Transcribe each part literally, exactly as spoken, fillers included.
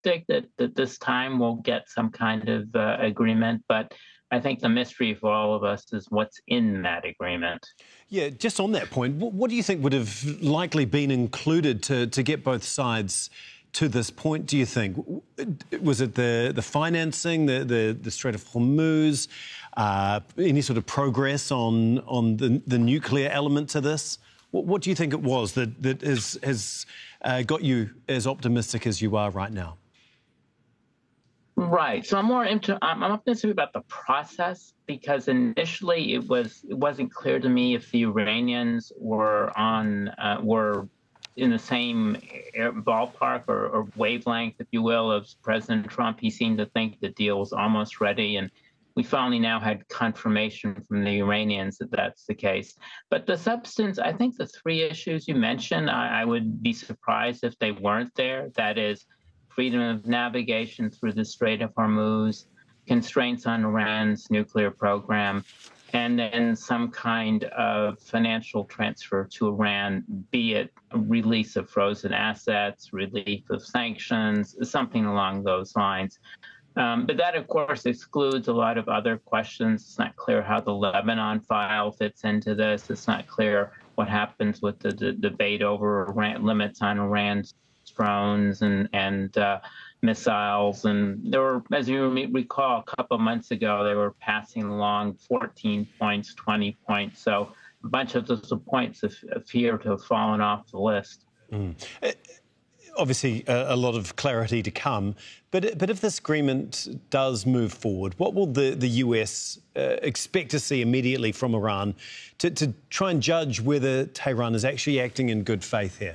optimistic that, that this time we'll get some kind of uh, agreement, but I think the mystery for all of us is what's in that agreement. Yeah, just on that point, what, what do you think would have likely been included to, to get both sides to this point, do you think? Was it the, the financing, the, the, the Strait of Hormuz, uh, any sort of progress on, on the, the nuclear element to this? What, what do you think it was that, that is, has uh, got you as optimistic as you are right now? Right. So I'm more into I'm optimistic about the process because initially it was it wasn't clear to me if the Iranians were on uh, were in the same air, ballpark or, or wavelength, if you will, of President Trump. He seemed to think the deal was almost ready, and we finally now had confirmation from the Iranians that that's the case. But the substance, I think the three issues you mentioned, I, I would be surprised if they weren't there. That is, freedom of navigation through the Strait of Hormuz, constraints on Iran's nuclear program, and then some kind of financial transfer to Iran, be it a release of frozen assets, relief of sanctions, something along those lines. Um, but that, of course, excludes a lot of other questions. It's not clear how the Lebanon file fits into this. It's not clear what happens with the, the debate over Iran, limits on Iran's drones and and uh, missiles, and there were, as you recall, a couple of months ago, they were passing along fourteen points, twenty points. So a bunch of those points appear to have fallen off the list. Mm. Uh, obviously, uh, a lot of clarity to come. But but if this agreement does move forward, what will the, the U S uh, expect to see immediately from Iran to, to try and judge whether Tehran is actually acting in good faith here?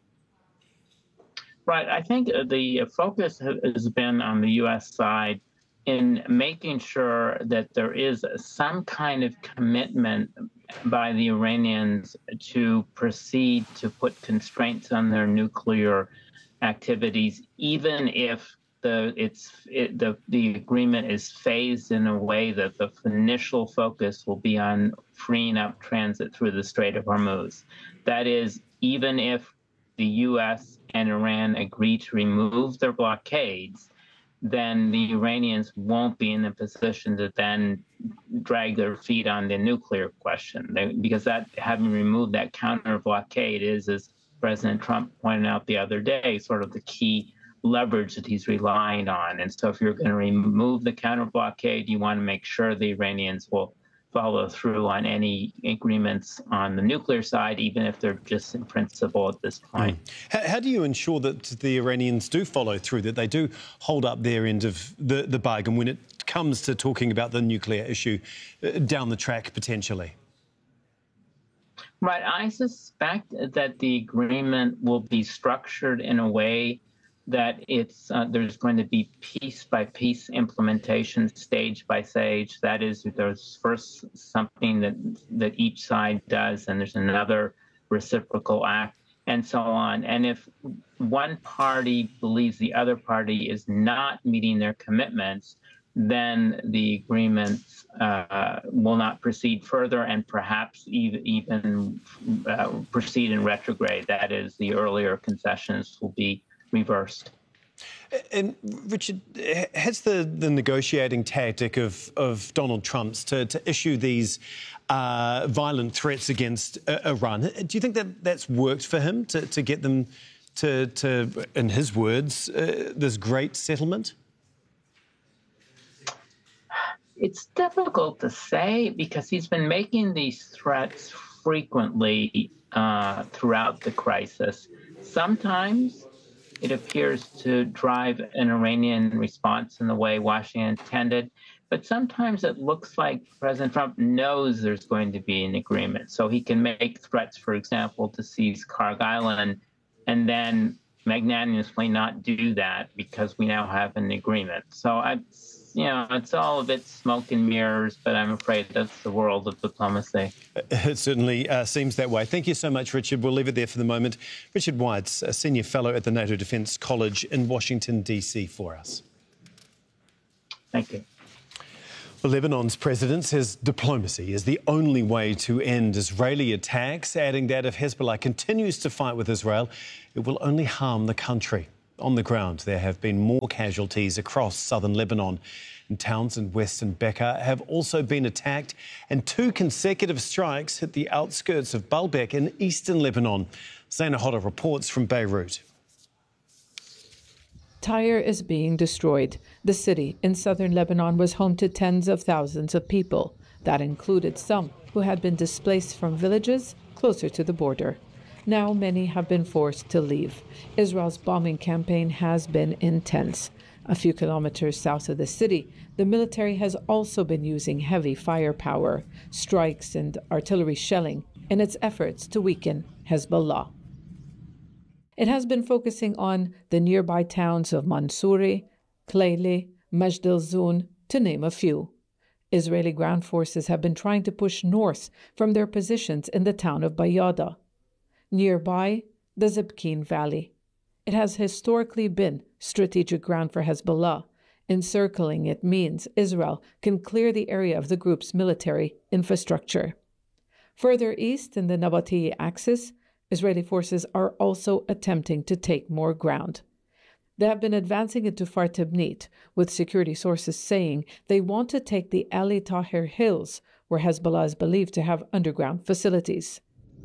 Right. I think the focus has been on the U S side in making sure that there is some kind of commitment by the Iranians to proceed to put constraints on their nuclear activities, even if the it's it, the the agreement is phased in a way that the initial focus will be on freeing up transit through the Strait of Hormuz. That is, even if the U S and Iran agree to remove their blockades, then the Iranians won't be in a position to then drag their feet on the nuclear question. They, because that having removed that counter blockade is, as President Trump pointed out the other day, sort of the key leverage that he's relying on. And so if you're going to remove the counter blockade, you want to make sure the Iranians will follow through on any agreements on the nuclear side, even if they're just in principle at this point. Mm. How, how do you ensure that the Iranians do follow through, that they do hold up their end of the, the bargain when it comes to talking about the nuclear issue uh, down the track, potentially? Right. I suspect that the agreement will be structured in a way that it's uh, there's going to be piece by piece implementation, stage by stage. That is, there's first something that that each side does, and there's another reciprocal act, and so on. And if one party believes the other party is not meeting their commitments, then the agreements uh, will not proceed further, and perhaps even even uh, proceed in retrograde. That is, the earlier concessions will be reversed. And Richard, has the, the negotiating tactic of, of Donald Trump's to, to issue these uh, violent threats against uh, Iran, do you think that that's worked for him to, to get them to, to, in his words, uh, this great settlement? It's difficult to say because he's been making these threats frequently uh, throughout the crisis. Sometimes it appears to drive an Iranian response in the way Washington intended. But sometimes it looks like President Trump knows there's going to be an agreement. So he can make threats, for example, to seize Kharg Island, and then magnanimously not do that because we now have an agreement. So, I, you know, it's all a bit smoke and mirrors, but I'm afraid that's the world of diplomacy. It certainly uh, seems that way. Thank you so much, Richard. We'll leave it there for the moment. Richard Whites, a Senior Fellow at the NATO Defence College in Washington, D C for us. Thank you. Well, Lebanon's president says diplomacy is the only way to end Israeli attacks, adding that if Hezbollah continues to fight with Israel, it will only harm the country. On the ground, there have been more casualties across southern Lebanon. And towns in western Bekaa have also been attacked, and two consecutive strikes hit the outskirts of Baalbek in eastern Lebanon. Zaina Hodder reports from Beirut. Tyre is being destroyed. The city in southern Lebanon was home to tens of thousands of people. That included some who had been displaced from villages closer to the border. Now many have been forced to leave. Israel's bombing campaign has been intense. A few kilometers south of the city, the military has also been using heavy firepower, strikes and artillery shelling in its efforts to weaken Hezbollah. It has been focusing on the nearby towns of Mansouri, Kleili, Majd al-Zoun, to name a few. Israeli ground forces have been trying to push north from their positions in the town of Bayada. Nearby, the Zibkeen Valley. It has historically been strategic ground for Hezbollah. Encircling it means Israel can clear the area of the group's military infrastructure. Further east in the Nabatieh axis, Israeli forces are also attempting to take more ground. They have been advancing into Far Tibnit, with security sources saying they want to take the Ali Tahir Hills, where Hezbollah is believed to have underground facilities.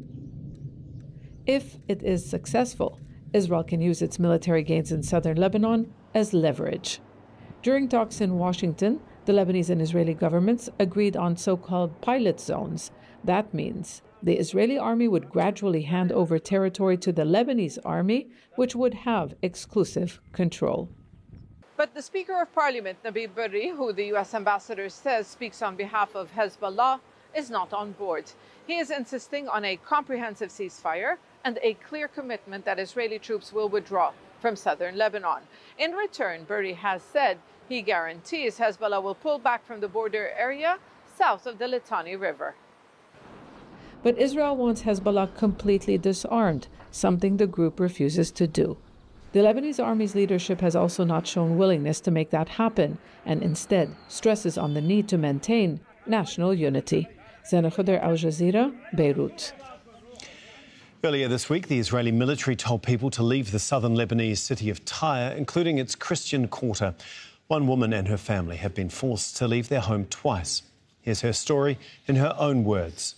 If it is successful, Israel can use its military gains in southern Lebanon as leverage. During talks in Washington, the Lebanese and Israeli governments agreed on so-called pilot zones. That means the Israeli army would gradually hand over territory to the Lebanese army, which would have exclusive control. But the Speaker of Parliament, Nabih Berri, who the U S ambassador says speaks on behalf of Hezbollah, is not on board. He is insisting on a comprehensive ceasefire and a clear commitment that Israeli troops will withdraw from southern Lebanon. In return, Berri has said he guarantees Hezbollah will pull back from the border area south of the Litani River. But Israel wants Hezbollah completely disarmed, something the group refuses to do. The Lebanese army's leadership has also not shown willingness to make that happen, and instead stresses on the need to maintain national unity. Zaina Hodder, Al Jazeera, Beirut. Earlier this week, the Israeli military told people to leave the southern Lebanese city of Tyre, including its Christian quarter. One woman and her family have been forced to leave their home twice. Here's her story in her own words.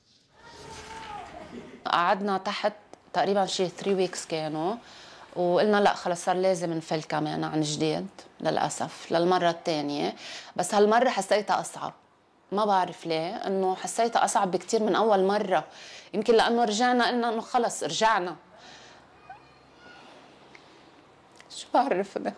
قعدنا تحت تقريبا شي ثري ويكس كانوا وقلنا لا خلص صار لازم نفل كمان عن جديد للأسف للمرة الثانية بس هالمرة حسيتها أصعب ما بعرف ليه إنه حسيتها أصعب بكتير من أول مرة يمكن لأنه رجعنا قلنا إنه خلص رجعنا شو بعرف أنا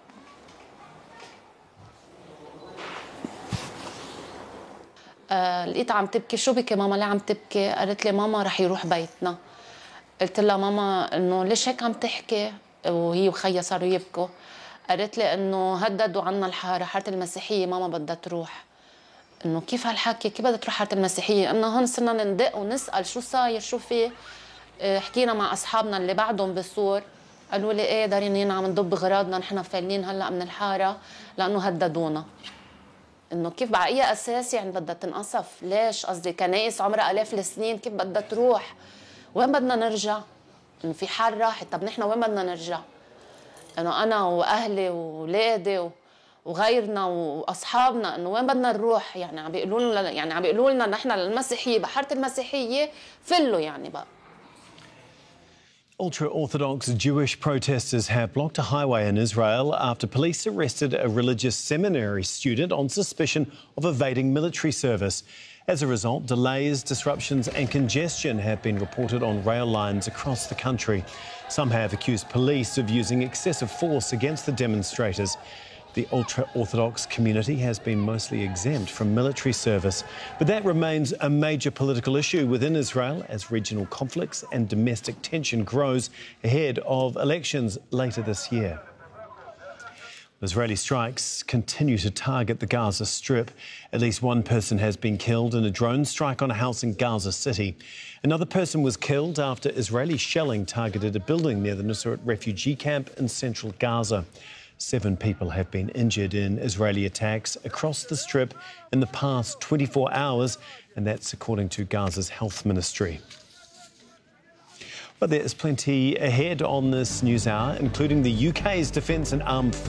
آه، لقيتها عم تبكي شو بكي ماما ليه عم تبكي قالت لي ماما رح يروح بيتنا قلت لها ماما انه ليش هيك عم تحكي وهي وخيها صاروا يبكوا قالت لي انه هددوا عنا الحاره حاره المسيحيه ماما بدها تروح انه كيف هالحكي كيف بدها تروح حاره المسيحيه انه هون صرنا ندق ونسال شو صاير شو في حكينا مع اصحابنا اللي بعدهم بالسور قالوا لي ايه دارين عم نضب اغراضنا نحن فايلين هلا من الحاره لانه هددونا انه كيف على اي اساس يعني بدها تنقصف ليش قصدي كنايس عمرها الاف السنين كيف بدها تروح وين بدنا نرجع انه في حال راحت طب نحن وين بدنا نرجع انه انا واهلي واولادي وغيرنا واصحابنا انه وين بدنا نروح يعني عم بيقولوا لنا يعني عم بيقولوا لنا نحن المسيحيه بحاره المسيحيه فلوا يعني بقى. Ultra-Orthodox Jewish protesters have blocked a highway in Israel after police arrested a religious seminary student on suspicion of evading military service. As a result, delays, disruptions and congestion have been reported on rail lines across the country. Some have accused police of using excessive force against the demonstrators. The ultra-Orthodox community has been mostly exempt from military service, but that remains a major political issue within Israel as regional conflicts and domestic tension grows ahead of elections later this year. Israeli strikes continue to target the Gaza Strip. At least one person has been killed in a drone strike on a house in Gaza City. Another person was killed after Israeli shelling targeted a building near the Nusrat refugee camp in central Gaza. Seven people have been injured in Israeli attacks across the Strip in the past twenty-four hours, and that's according to Gaza's health ministry. But there's plenty ahead on this news hour, including the U K's Defence and Armed